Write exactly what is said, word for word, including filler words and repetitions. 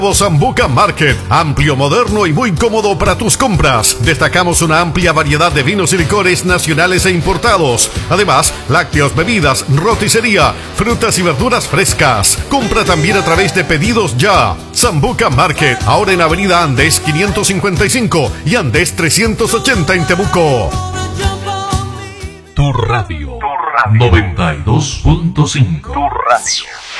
Sambuca Market, amplio, moderno y muy cómodo para tus compras. Destacamos una amplia variedad de vinos y licores nacionales e importados. Además, lácteos, bebidas, roticería, frutas y verduras frescas. Compra también a través de Pedidos Ya. Sambuca Market, ahora en Avenida Andes quinientos cincuenta y cinco y Andes trescientos ochenta en Temuco. Tu radio, tu radio. noventa y dos punto cinco. Tu radio.